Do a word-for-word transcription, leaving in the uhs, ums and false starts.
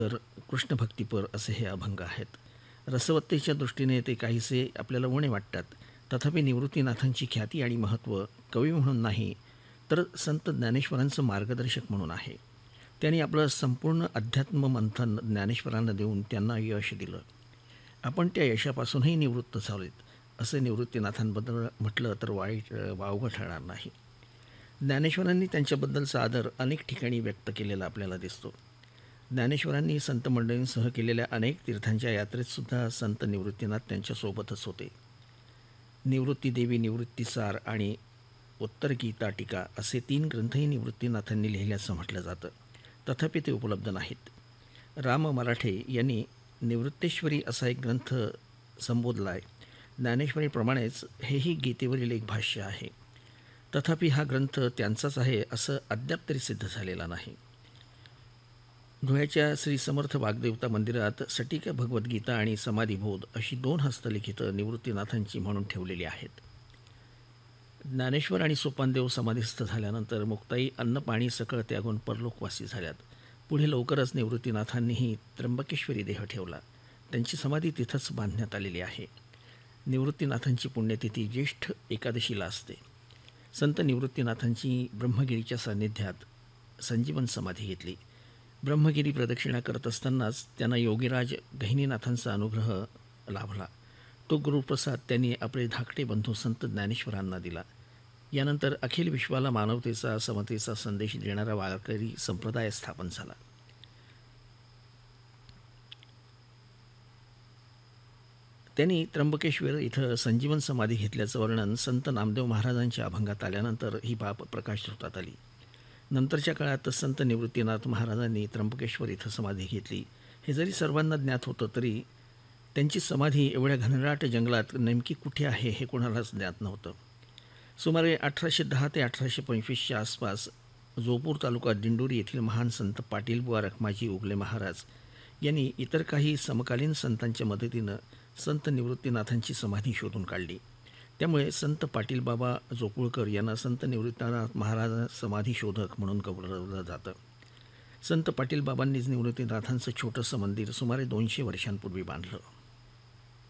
तर कृष्णभक्तीपर असे हे अभंग आहेत. रसवत्तेच्या दृष्टीने ते काहीसे आपल्याला उणे वाटतात. तथापि निवृत्तीनाथांची ख्याती आणि महत्त्व कवी म्हणून नाही, तर संत ज्ञानेश्वरांचं मार्गदर्शक म्हणून आहे. त्यांनी आपलं संपूर्ण अध्यात्म मंथन ज्ञानेश्वरांना देऊन त्यांना यश दिलं. आपण त्या यशापासूनही निवृत्त झालोत असे निवृत्तीनाथांबद्दल म्हटलं तर वाईट वावगं ठरणार नाही. ज्ञानेश्वरांनी त्यांच्याबद्दलचा आदर अनेक ठिकाणी व्यक्त केलेला आपल्याला दिसतो. ज्ञानेश्वरांनी संत मंडळींसह केलेल्या अनेक तीर्थांच्या यात्रेतसुद्धा संत निवृत्तीनाथ त्यांच्यासोबतच होते. निवृत्ती देवी, निवृत्तीसार आणि उत्तर गीता टीका असे तीन ग्रंथही निवृत्तीनाथांनी लिहिल्याचं म्हटलं जातं. तथापि ते उपलब्ध नाहीत. राम मराठे यांनी निवृत्तेश्वरी असा एक ग्रंथ संबोधला आहे. ज्ञानेश्वरीप्रमाणेच हेही गीतेवरील एक भाष्य आहे. तथापि हा ग्रंथ त्यांचाच आहे असं अद्याप तरी सिद्ध झालेला नाही. धुळ्याच्या श्री समर्थ वाग्देवता मंदिरात सटिका भगवद्गीता आणि समाधिबोध अशी दोन हस्तलिखितं निवृत्तीनाथांची म्हणून ठेवलेली आहेत. ज्ञानेश्वर आणि सोपानदेव समाधीस्थ झाल्यानंतर मुक्ताई अन्न पाणी सकळ त्यागून परलोकवासी झाल्यात. पुढे लवकरच निवृत्तीनाथांनीही त्र्यंबकेश्वरी देह ठेवला. त्यांची समाधी तिथंच बांधण्यात आलेली आहे. निवृत्तीनाथांची पुण्यतिथी ज्येष्ठ एकादशीला असते. संत निवृत्तीनाथांची ब्रह्मगिरीच्या सान्निध्यात संजीवन समाधी घेतली. ब्रह्मगिरी प्रदक्षिणा करत असतानाच त्यांना योगीराज गहिनीनाथांचा अनुग्रह लाभला. तो गुरुप्रसाद त्यांनी आपले धाकटे बंधू संत ज्ञानेश्वरांना दिला. यानंतर अखिल विश्वाला मानवतेचा समतेचा संदेश देणारा वारकरी संप्रदाय स्थापन झाला. त्यांनी त्र्यंबकेश्वर इथं संजीवन समाधी घेतल्याचं वर्णन संत नामदेव महाराजांच्या अभंगात आल्यानंतर ही बाब प्रकाशझोतात आली. नंतरच्या काळात संत निवृत्तीनाथ महाराजांनी त्र्यंबकेश्वर इथं समाधी घेतली. हे जरी सर्वांना ज्ञात होतं तरी त्यांची समाधी एवढ्या घनदाट जंगलात नेमकी कुठे आहे हे कोणालाच ज्ञात नव्हतं. सुमारे अठराशे दहा ते अठराशे पंचवीसच्या आसपास जोपूर तालुका दिंडोरी येथील महान संत पाटीलबुवा रखमाजी उगले महाराज यांनी इतर काही समकालीन संतांच्या मदतीनं संत निवृत्तीनाथांची समाधी शोधून काढली. त्यामुळे संत पाटीलबाबा जोपुळकर यांना संत निवृत्तीनाथ महाराज समाधी शोधक म्हणून गौरवलं जातं. संत पाटीलबाबांनीच निवृत्तीनाथांचं छोटंसं मंदिर सुमारे दोनशे वर्षांपूर्वी बांधलं.